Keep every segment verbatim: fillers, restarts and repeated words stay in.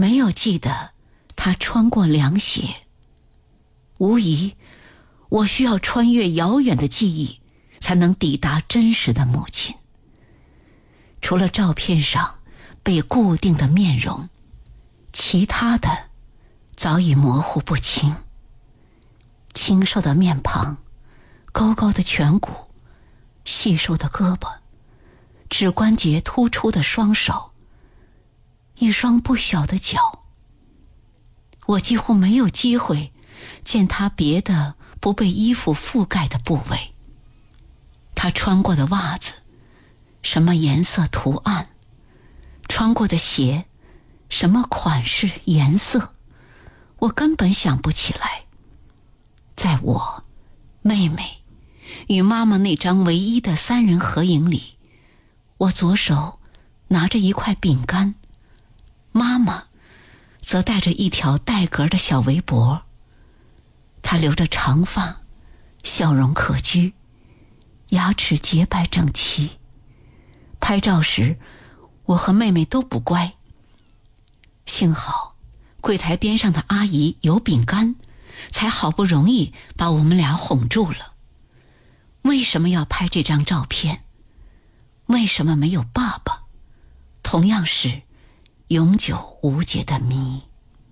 没有记得他穿过凉鞋。无疑，我需要穿越遥远的记忆，才能抵达真实的母亲。除了照片上被固定的面容，其他的早已模糊不清。清瘦的面庞，高高的颧骨，细瘦的胳膊，指关节突出的双手，一双不小的脚。我几乎没有机会见他别的不被衣服覆盖的部位。他穿过的袜子，什么颜色图案，穿过的鞋，什么款式颜色，我根本想不起来。在我、妹妹与妈妈那张唯一的三人合影里，我左手拿着一块饼干，妈妈则戴着一条带格的小围脖。她留着长发，笑容可掬，牙齿洁白整齐。拍照时，我和妹妹都不乖。幸好柜台边上的阿姨有饼干，才好不容易把我们俩哄住了。为什么要拍这张照片？为什么没有爸爸？同样是永久无解的谜。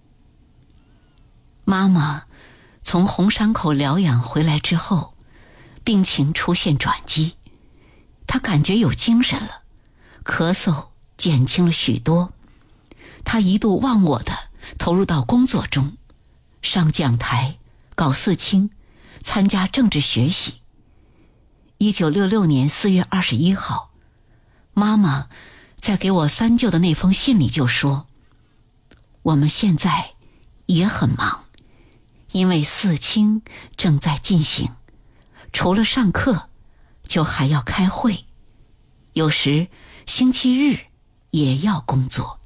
妈妈从红山口疗养回来之后，病情出现转机，她感觉有精神了，咳嗽减轻了许多。她一度忘我的投入到工作中，上讲台，搞四清，参加政治学习。一九六六年四月二十一号，妈妈在给我三舅的那封信里就说，我们现在也很忙，因为四清正在进行，除了上课就还要开会，有时星期日也要工作。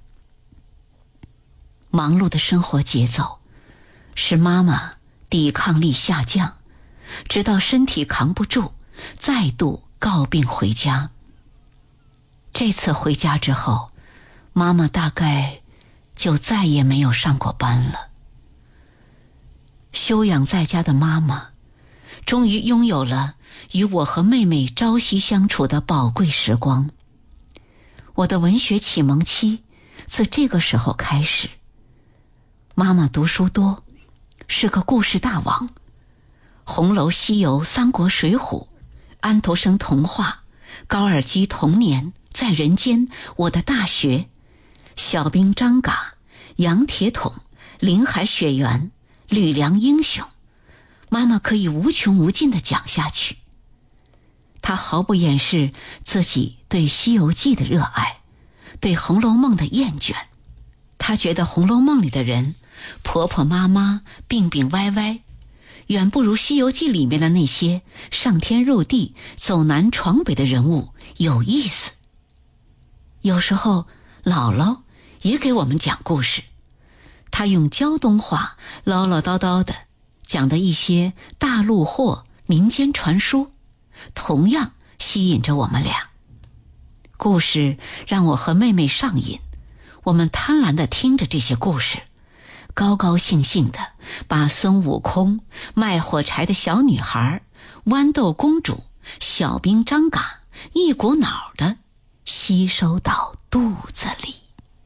忙碌的生活节奏使妈妈抵抗力下降，直到身体扛不住，再度告病回家。这次回家之后，妈妈大概就再也没有上过班了。休养在家的妈妈终于拥有了与我和妹妹朝夕相处的宝贵时光。我的文学启蒙期自这个时候开始。妈妈读书多，是个故事大王，红楼西游、三国水浒、安徒生童话、高尔基童年、在人间、我的大学、小兵张嘎、杨铁桶、林海雪原、吕梁英雄，妈妈可以无穷无尽地讲下去。她毫不掩饰自己对《西游记》的热爱，对《红楼梦》的厌倦。她觉得《红楼梦》里的人婆婆妈妈、病病歪歪，远不如《西游记》里面的那些上天入地、走南闯北的人物有意思。有时候姥姥也给我们讲故事，她用胶东话唠唠叨叨的讲的一些大陆货、民间传说，同样吸引着我们俩。故事让我和妹妹上瘾，我们贪婪地听着这些故事，高高兴兴地把孙悟空、卖火柴的小女孩、豌豆公主、小兵张嘎一股脑地吸收到肚子里。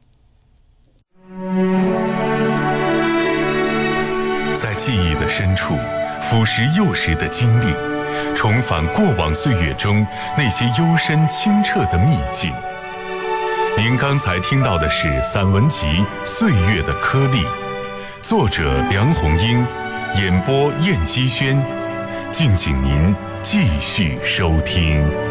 在记忆的深处腐蚀幼时的经历，重返过往岁月中那些幽深清澈的秘境。您刚才听到的是散文集《岁月的颗粒》，作者梁红英，演播燕姬轩。敬请您继续收听。